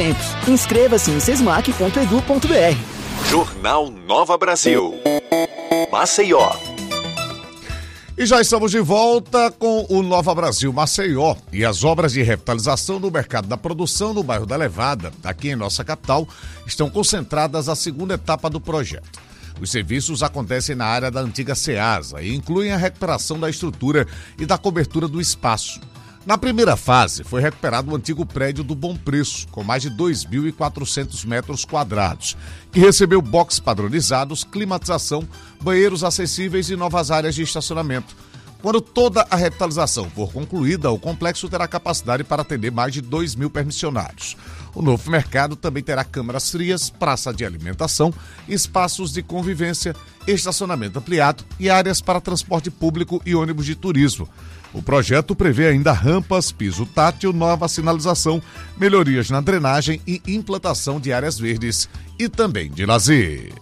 tempos. Inscreva-se em sesmac.edu.br. Jornal Nova Brasil. Maceió. E já estamos de volta com o Nova Brasil Maceió. E as obras de revitalização do mercado da produção no bairro da Levada, aqui em nossa capital, estão concentradas na segunda etapa do projeto. Os serviços acontecem na área da antiga Ceasa e incluem a recuperação da estrutura e da cobertura do espaço. Na primeira fase, foi recuperado o antigo prédio do Bom Preço, com mais de 2.400 metros quadrados, que recebeu boxes padronizados, climatização, banheiros acessíveis e novas áreas de estacionamento. Quando toda a revitalização for concluída, o complexo terá capacidade para atender mais de 2.000 permissionários. O novo mercado também terá câmaras frias, praça de alimentação, espaços de convivência, estacionamento ampliado e áreas para transporte público e ônibus de turismo. O projeto prevê ainda rampas, piso tátil, nova sinalização, melhorias na drenagem e implantação de áreas verdes e também de lazer.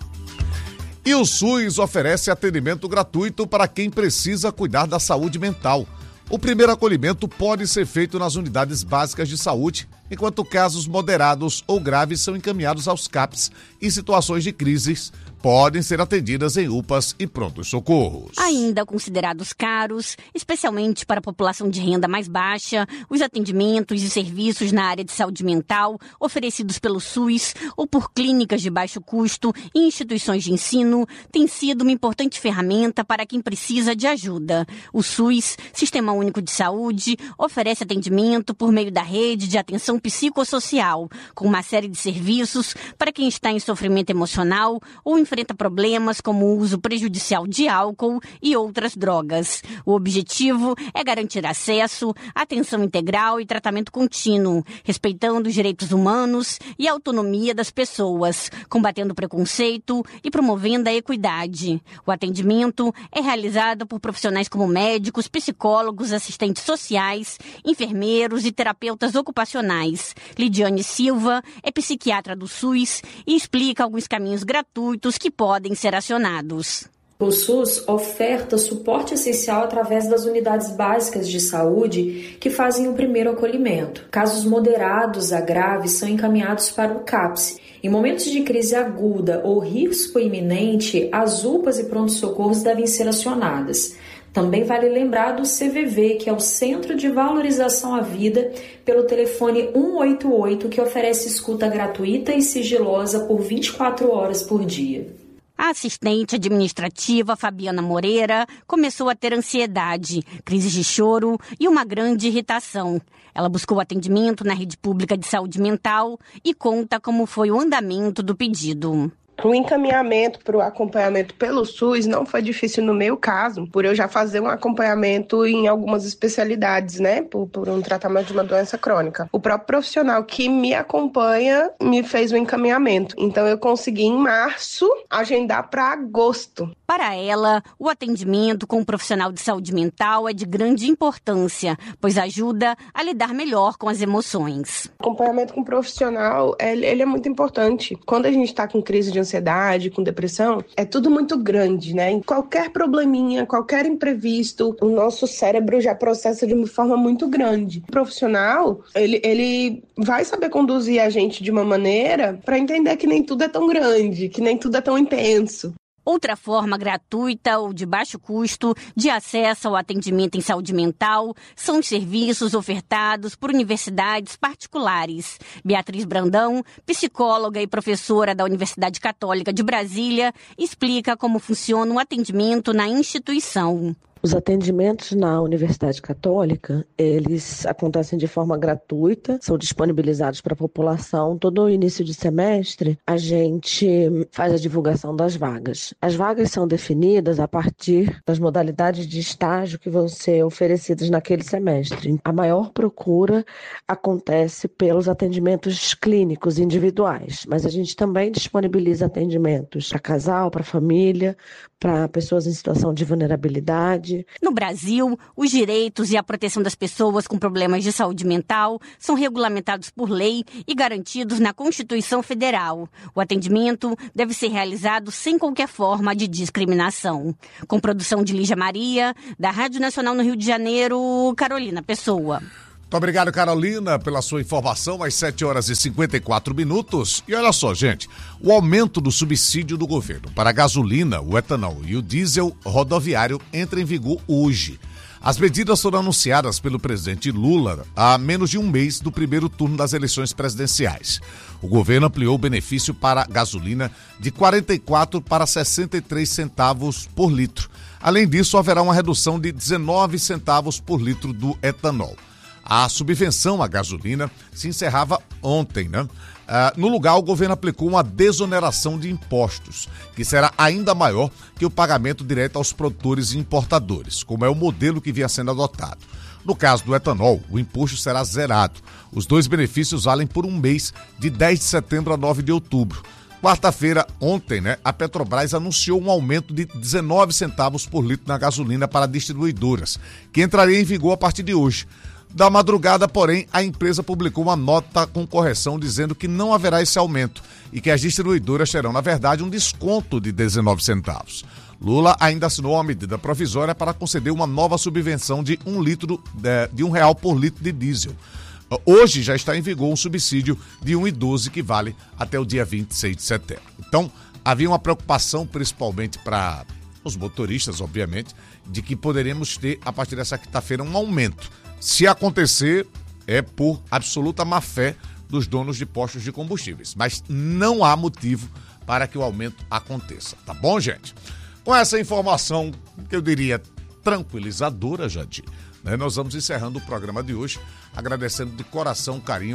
E o SUS oferece atendimento gratuito para quem precisa cuidar da saúde mental. O primeiro acolhimento pode ser feito nas unidades básicas de saúde, enquanto casos moderados ou graves são encaminhados aos CAPs e situações de crises podem ser atendidas em UPAs e prontos-socorros. Ainda considerados caros, especialmente para a população de renda mais baixa, os atendimentos e serviços na área de saúde mental oferecidos pelo SUS ou por clínicas de baixo custo e instituições de ensino têm sido uma importante ferramenta para quem precisa de ajuda. O SUS, Sistema Único de Saúde, oferece atendimento por meio da rede de atenção psicossocial, com uma série de serviços para quem está em sofrimento emocional ou enfrenta problemas como o uso prejudicial de álcool e outras drogas. O objetivo é garantir acesso, atenção integral e tratamento contínuo, respeitando os direitos humanos e a autonomia das pessoas, combatendo o preconceito e promovendo a equidade. O atendimento é realizado por profissionais como médicos, psicólogos, assistentes sociais, enfermeiros e terapeutas ocupacionais. Lidiane Silva é psiquiatra do SUS e explica alguns caminhos gratuitos que podem ser acionados. O SUS oferta suporte essencial através das unidades básicas de saúde que fazem o primeiro acolhimento. Casos moderados a graves são encaminhados para o CAPS. Em momentos de crise aguda ou risco iminente, as UPAs e prontos-socorros devem ser acionadas. Também vale lembrar do CVV, que é o Centro de Valorização à Vida, pelo telefone 188, que oferece escuta gratuita e sigilosa por 24 horas por dia. A assistente administrativa Fabiana Moreira começou a ter ansiedade, crises de choro e uma grande irritação. Ela buscou atendimento na rede pública de saúde mental e conta como foi o andamento do pedido. O encaminhamento para o acompanhamento pelo SUS não foi difícil no meu caso, por eu já fazer um acompanhamento em algumas especialidades, né, por um tratamento de uma doença crônica. O próprio profissional que me acompanha me fez o encaminhamento. Então eu consegui em março agendar para agosto. Para ela, o atendimento com um profissional de saúde mental é de grande importância, pois ajuda a lidar melhor com as emoções. O acompanhamento com o profissional, ele é muito importante. Quando a gente está com crise de ansiedade, com depressão, é tudo muito grande, né? Em qualquer probleminha, qualquer imprevisto, o nosso cérebro já processa de uma forma muito grande. O profissional, ele vai saber conduzir a gente de uma maneira para entender que nem tudo é tão grande, que nem tudo é tão intenso. Outra forma gratuita ou de baixo custo de acesso ao atendimento em saúde mental são os serviços ofertados por universidades particulares. Beatriz Brandão, psicóloga e professora da Universidade Católica de Brasília, explica como funciona o atendimento na instituição. Os atendimentos na Universidade Católica, eles acontecem de forma gratuita, são disponibilizados para a população. Todo início de semestre, a gente faz a divulgação das vagas. As vagas são definidas a partir das modalidades de estágio que vão ser oferecidas naquele semestre. A maior procura acontece pelos atendimentos clínicos individuais, mas a gente também disponibiliza atendimentos para casal, para família, para pessoas em situação de vulnerabilidade. No Brasil, os direitos e a proteção das pessoas com problemas de saúde mental são regulamentados por lei e garantidos na Constituição Federal. O atendimento deve ser realizado sem qualquer forma de discriminação. Com produção de Lígia Maria, da Rádio Nacional no Rio de Janeiro, Carolina Pessoa. Muito obrigado, Carolina, pela sua informação, às 7h54. E olha só, gente, o aumento do subsídio do governo para a gasolina, o etanol e o diesel rodoviário entra em vigor hoje. As medidas foram anunciadas pelo presidente Lula há menos de um mês do primeiro turno das eleições presidenciais. O governo ampliou o benefício para a gasolina de 44 para 63 centavos por litro. Além disso, haverá uma redução de 19 centavos por litro do etanol. A subvenção à gasolina se encerrava ontem, né? No lugar, o governo aplicou uma desoneração de impostos, que será ainda maior que o pagamento direto aos produtores e importadores, como é o modelo que vinha sendo adotado. No caso do etanol, o imposto será zerado. Os dois benefícios valem por um mês, de 10 de setembro a 9 de outubro. Quarta-feira, ontem, né, a Petrobras anunciou um aumento de 19 centavos por litro na gasolina para distribuidoras, que entraria em vigor a partir de hoje. Da madrugada, porém, a empresa publicou uma nota com correção dizendo que não haverá esse aumento e que as distribuidoras terão, na verdade, um desconto de 19 centavos. Lula ainda assinou uma medida provisória para conceder uma nova subvenção de R$1 por litro de diesel. Hoje já está em vigor um subsídio de R$1,12 que vale até o dia 26 de setembro. Então, havia uma preocupação, principalmente para os motoristas, obviamente, de que poderemos ter, a partir dessa quinta-feira, um aumento. Se acontecer, é por absoluta má-fé dos donos de postos de combustíveis. Mas não há motivo para que o aumento aconteça. Tá bom, gente? Com essa informação, que eu diria tranquilizadora, Jadir, né, nós vamos encerrando o programa de hoje, agradecendo de coração o carinho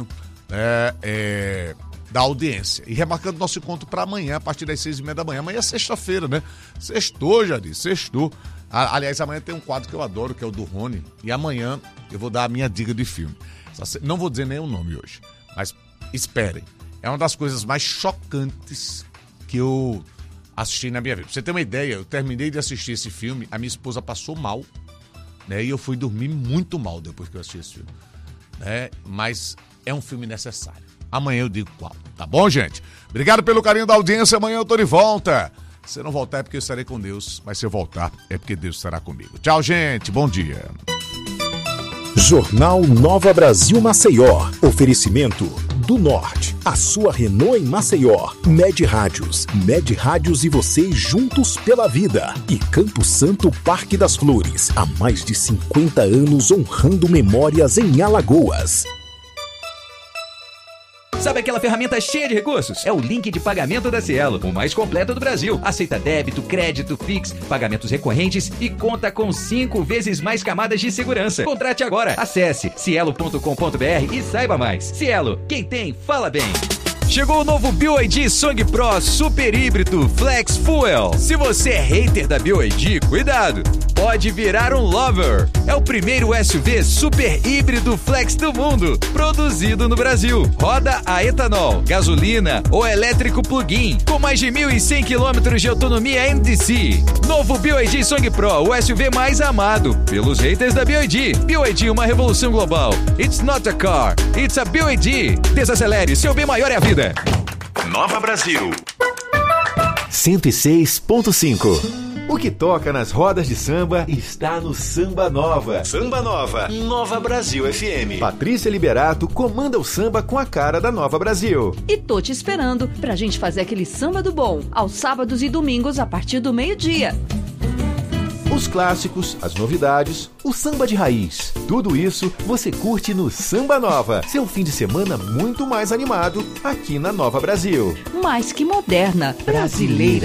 da audiência. E remarcando nosso encontro para amanhã, a partir das 6h30 da manhã. Amanhã é sexta-feira, né? Sextou, Jadir, sextou. Aliás, amanhã tem um quadro que eu adoro, que é o do Rony. E amanhã eu vou dar a minha dica de filme. Não vou dizer nenhum nome hoje, mas esperem. É uma das coisas mais chocantes que eu assisti na minha vida. Pra você ter uma ideia, eu terminei de assistir esse filme, a minha esposa passou mal, né? E eu fui dormir muito mal depois que eu assisti esse filme. Né? Mas é um filme necessário. Amanhã eu digo qual. Tá bom, gente? Obrigado pelo carinho da audiência. Amanhã eu tô de volta. Se eu não voltar é porque eu estarei com Deus, mas se eu voltar é porque Deus estará comigo. Tchau, gente. Bom dia. Jornal Nova Brasil Maceió. Oferecimento do Norte. A sua Renault em Maceió. Med Rádios. Med Rádios e você juntos pela vida. E Campo Santo Parque das Flores. Há mais de 50 anos honrando memórias em Alagoas. Sabe aquela ferramenta cheia de recursos? É o link de pagamento da Cielo, o mais completo do Brasil. Aceita débito, crédito, Pix, pagamentos recorrentes e conta com 5 vezes mais camadas de segurança. Contrate agora. Acesse cielo.com.br e saiba mais. Cielo, quem tem, fala bem. Chegou o novo BYD Song Pro Super Híbrido Flex Fuel. Se você é hater da BYD, cuidado, pode virar um lover. É o primeiro SUV super híbrido flex do mundo, produzido no Brasil. Roda a etanol, gasolina ou elétrico plug-in, com mais de 1.100 km de autonomia NDC. Novo BYD Song Pro, o SUV mais amado pelos haters da BYD. BYD, uma revolução global. It's not a car, it's a BYD. Desacelere, seu bem maior é a vida. Nova Brasil 106.5. O que toca nas rodas de samba está no Samba Nova. Samba Nova, Nova Brasil FM. Patrícia Liberato comanda o samba com a cara da Nova Brasil. E tô te esperando pra gente fazer aquele samba do bom, aos sábados e domingos a partir do meio-dia. Os clássicos, as novidades, o samba de raiz. Tudo isso você curte no Samba Nova. Seu fim de semana muito mais animado aqui na Nova Brasil. Mais que moderna, brasileira.